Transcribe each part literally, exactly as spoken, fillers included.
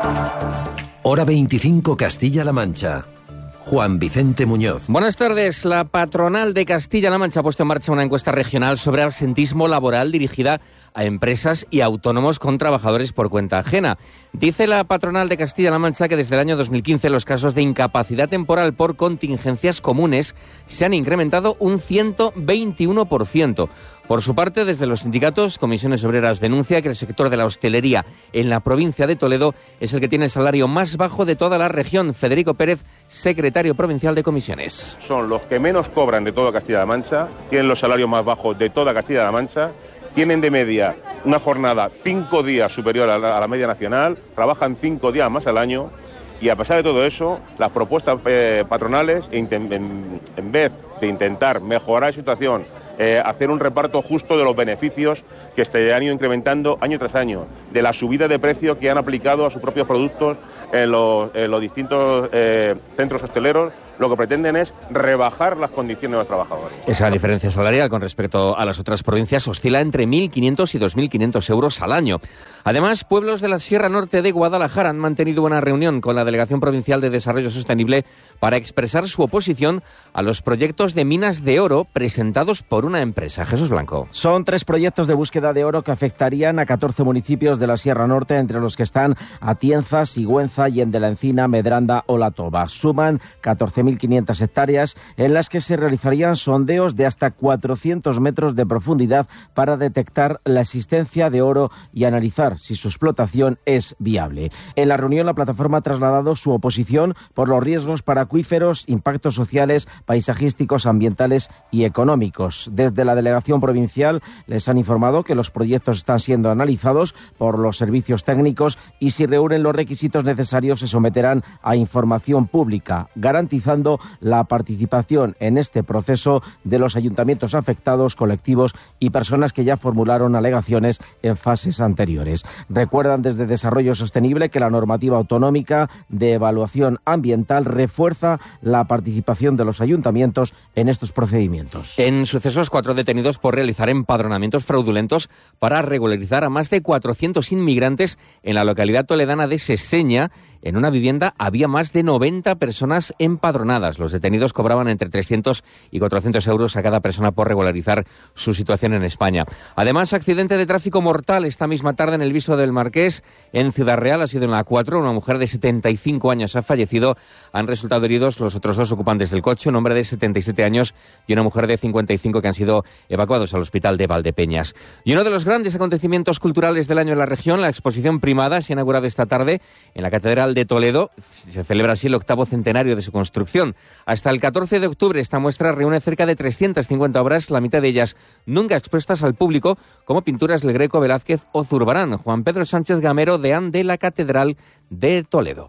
Hora veinticinco Castilla-La Mancha. Juan Vicente Muñoz. Buenas tardes. La patronal de Castilla-La Mancha ha puesto en marcha una encuesta regional sobre absentismo laboral dirigida a empresas y autónomos con trabajadores por cuenta ajena. Dice la patronal de Castilla-La Mancha que desde el año dos mil quince los casos de incapacidad temporal por contingencias comunes se han incrementado un ciento veintiuno por ciento. Por su parte, desde los sindicatos, Comisiones Obreras denuncia que el sector de la hostelería en la provincia de Toledo es el que tiene el salario más bajo de toda la región. Federico Pérez, secretario provincial de Comisiones. Son los que menos cobran de toda Castilla-La Mancha, tienen los salarios más bajos de toda Castilla-La Mancha, tienen de media una jornada cinco días superior a la, a la media nacional, trabajan cinco días más al año y a pesar de todo eso, las propuestas eh, patronales, en, en, en vez de intentar mejorar la situación, Eh, hacer un reparto justo de los beneficios que se han ido incrementando año tras año, de la subida de precio que han aplicado a sus propios productos en los, en los distintos eh, centros hosteleros, lo que pretenden es rebajar las condiciones de los trabajadores. Esa diferencia salarial con respecto a las otras provincias oscila entre mil quinientos y dos mil quinientos euros al año. Además, pueblos de la Sierra Norte de Guadalajara han mantenido una reunión con la Delegación Provincial de Desarrollo Sostenible para expresar su oposición a los proyectos de minas de oro presentados por una empresa. Jesús Blanco. Son tres proyectos de búsqueda de oro que afectarían a catorce municipios de la Sierra Norte, entre los que están Atienza, Sigüenza, Yende la Encina, Medranda o La Toba. Suman catorce mil quinientas hectáreas en las que se realizarían sondeos de hasta cuatrocientos metros de profundidad para detectar la existencia de oro y analizar si su explotación es viable. En la reunión, la plataforma ha trasladado su oposición por los riesgos para acuíferos, impactos sociales, paisajísticos, ambientales y económicos. Desde la delegación provincial les han informado que los proyectos están siendo analizados por los servicios técnicos y si reúnen los requisitos necesarios se someterán a información pública, garantizando la participación en este proceso de los ayuntamientos afectados, colectivos y personas que ya formularon alegaciones en fases anteriores. Recuerdan desde Desarrollo Sostenible que la normativa autonómica de evaluación ambiental refuerza la participación de los ayuntamientos en estos procedimientos. En sucesos, cuatro detenidos por realizar empadronamientos fraudulentos para regularizar a más de cuatrocientos inmigrantes en la localidad toledana de Seseña. En una vivienda había más de noventa personas empadronadas. Los detenidos cobraban entre trescientos y cuatrocientos euros a cada persona por regularizar su situación en España. Además, accidente de tráfico mortal esta misma tarde en el Viso del Marqués, en Ciudad Real. Ha sido en la A cuatro. Una mujer de setenta y cinco años ha fallecido. Han resultado heridos los otros dos ocupantes del coche, un hombre de setenta y siete años y una mujer de cincuenta y cinco que han sido evacuados al hospital de Valdepeñas. Y uno de los grandes acontecimientos culturales del año en la región, la exposición Primada, se ha inaugurado esta tarde en la Catedral de Toledo. Se celebra así el octavo centenario de su construcción. Hasta el catorce de octubre esta muestra reúne cerca de trescientas cincuenta obras, la mitad de ellas nunca expuestas al público, como pinturas del Greco, Velázquez o Zurbarán. Juan Pedro Sánchez Gamero, deán de la Catedral de Toledo.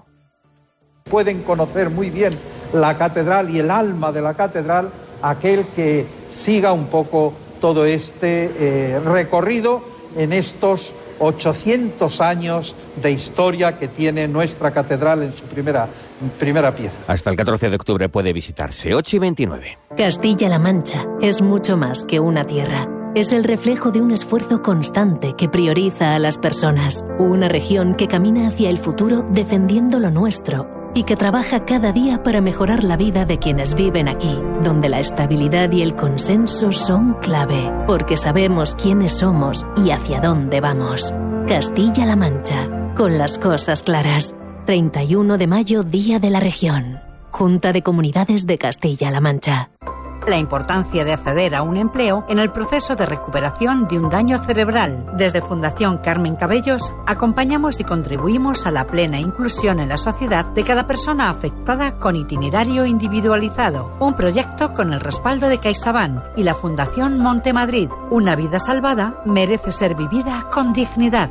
Pueden conocer muy bien la catedral y el alma de la catedral aquel que siga un poco todo este eh, recorrido en estos ochocientos años de historia que tiene nuestra catedral en su primera, primera pieza. Hasta el catorce de octubre puede visitarse. ocho y veintinueve. Castilla-La Mancha es mucho más que una tierra. Es el reflejo de un esfuerzo constante que prioriza a las personas. Una región que camina hacia el futuro defendiendo lo nuestro y que trabaja cada día para mejorar la vida de quienes viven aquí, donde la estabilidad y el consenso son clave, porque sabemos quiénes somos y hacia dónde vamos. Castilla-La Mancha, con las cosas claras. treinta y uno de mayo, Día de la Región. Junta de Comunidades de Castilla-La Mancha. La importancia de acceder a un empleo en el proceso de recuperación de un daño cerebral. Desde Fundación Carmen Cabellos acompañamos y contribuimos a la plena inclusión en la sociedad de cada persona afectada con itinerario individualizado. Un proyecto con el respaldo de CaixaBank y la Fundación Montemadrid. Una vida salvada merece ser vivida con dignidad.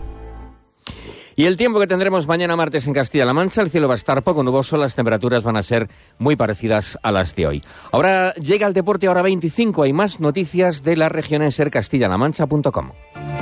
Y el tiempo que tendremos mañana martes en Castilla-La Mancha, el cielo va a estar poco nuboso, las temperaturas van a ser muy parecidas a las de hoy. Ahora llega el deporte, hora veinticinco, hay más noticias de la región en ser castilla la mancha punto com.